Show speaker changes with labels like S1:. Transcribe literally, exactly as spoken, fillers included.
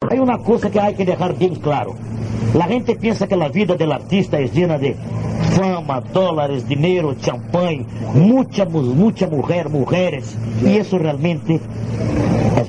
S1: Hay una cosa que hay que dejar bien claro. La gente piensa que la vida del artista es llena de fama, dólares, dinero, champán, mucha, mucha mujer, mujeres. Y eso realmente